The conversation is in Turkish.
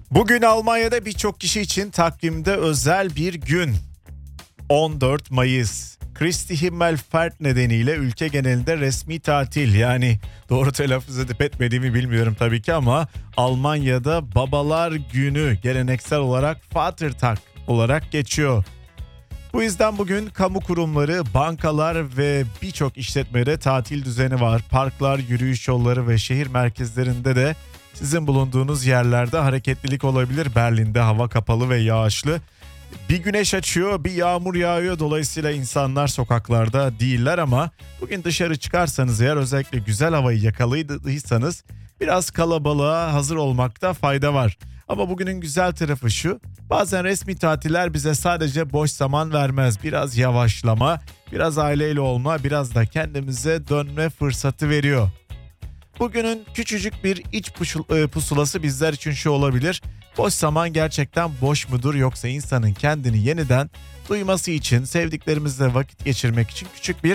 Bugün Almanya'da birçok kişi için takvimde özel bir gün. 14 Mayıs. Christi Himmelfahrt nedeniyle ülke genelinde resmi tatil. Yani doğru telaffuz edip etmediğimi bilmiyorum tabii ki ama Almanya'da Babalar Günü geleneksel olarak Vatertag olarak geçiyor. Bu yüzden bugün kamu kurumları, bankalar ve birçok işletmede tatil düzeni var. Parklar, yürüyüş yolları ve şehir merkezlerinde de sizin bulunduğunuz yerlerde hareketlilik olabilir. Berlin'de hava kapalı ve yağışlı. Bir güneş açıyor, bir yağmur yağıyor. Dolayısıyla insanlar sokaklarda değiller ama bugün dışarı çıkarsanız eğer özellikle güzel havayı yakaladıysanız biraz kalabalığa hazır olmakta fayda var. Ama bugünün güzel tarafı şu: bazen resmi tatiller bize sadece boş zaman vermez. Biraz yavaşlama, biraz aileyle olma, biraz da kendimize dönme fırsatı veriyor. Bugünün küçücük bir iç pusulası bizler için şu olabilir: boş zaman gerçekten boş mudur, yoksa insanın kendini yeniden duyması için, sevdiklerimizle vakit geçirmek için küçük bir